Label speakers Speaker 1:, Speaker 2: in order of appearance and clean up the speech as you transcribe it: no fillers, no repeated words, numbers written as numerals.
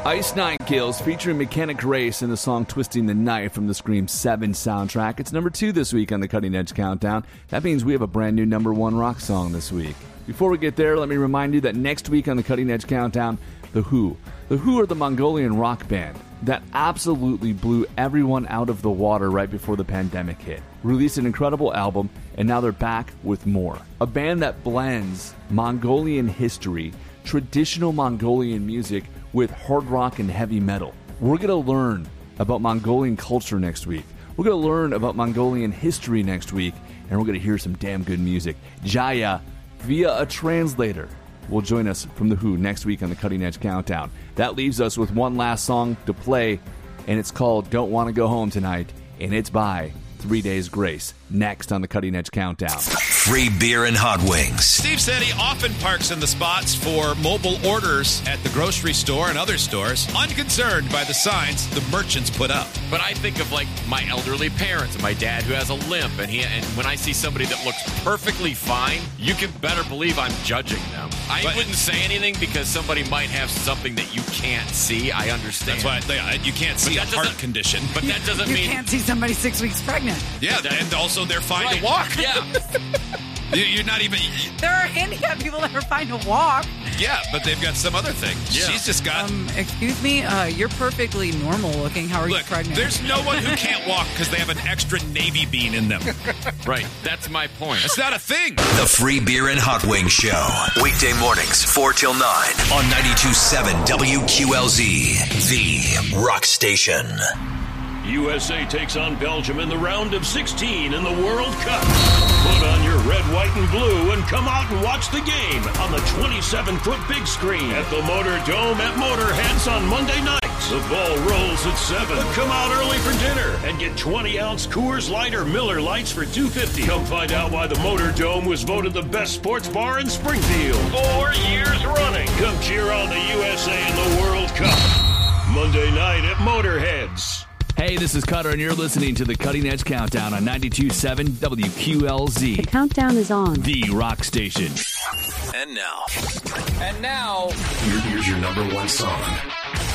Speaker 1: Ice Nine Kills featuring Mechanic Race in the song Twisting the Knife from the Scream 7 soundtrack. It's number 2 this week on the Cutting Edge Countdown. That means we have a brand new number 1 rock song this week. Before we get there, let me remind you that next week on the Cutting Edge Countdown, The Who. The Who are the Mongolian rock band that absolutely blew everyone out of the water right before the pandemic hit. Released an incredible album, and now they're back with more. A band that blends Mongolian history, traditional Mongolian music, with hard rock and heavy metal. We're going to learn about Mongolian culture next week. We're going to learn about Mongolian history next week, and we're going to hear some damn good music. Jaya, via a translator, will join us from The Who next week on the Cutting Edge Countdown. That leaves us with one last song to play, and it's called Don't Want to Go Home Tonight, and it's by 3 Days Grace, next on the Cutting Edge Countdown.
Speaker 2: Free beer and hot wings.
Speaker 3: Steve said he often parks in the spots for mobile orders at the grocery store and other stores, unconcerned by the signs the merchants put up.
Speaker 4: But I think of like my elderly parents and my dad who has a limp, and when I see somebody that looks perfectly fine, you can better believe I'm judging them. I wouldn't say anything because somebody might have something that you can't see. I understand.
Speaker 3: That's why you can't see a heart condition.
Speaker 4: But that doesn't mean
Speaker 5: you can't see somebody 6 weeks pregnant.
Speaker 3: Yeah, and also they're fine to walk.
Speaker 4: Yeah.
Speaker 3: You're not even...
Speaker 5: There are handicapped people that are fine to walk.
Speaker 3: Yeah, but they've got some other thing. Yeah. She's just got...
Speaker 5: Excuse me, you're perfectly normal looking. How are you pregnant?
Speaker 3: There's no one who can't walk because they have an extra navy bean in them.
Speaker 4: Right, that's my point.
Speaker 3: It's not a thing.
Speaker 2: The Free Beer and Hot Wings Show. Weekday mornings, 4 till 9 on 92.7 WQLZ, the rock station.
Speaker 6: USA takes on Belgium in the round of 16 in the World Cup. Put on your red, white, and blue and come out and watch the game on the 27-foot big screen at the Motor Dome at Motorheads on Monday night. The ball rolls at 7. But come out early for dinner and get 20-ounce Coors Light or Miller Lights for $2.50. Come find out why the Motor Dome was voted the best sports bar in Springfield 4 years running. Come cheer on the USA in the World Cup. Monday night at Motorheads.
Speaker 1: Hey, this is Cutter, and you're listening to the Cutting Edge Countdown on 92.7 WQLZ.
Speaker 7: The countdown is on.
Speaker 1: The rock station.
Speaker 2: And now, here's your number 1 song.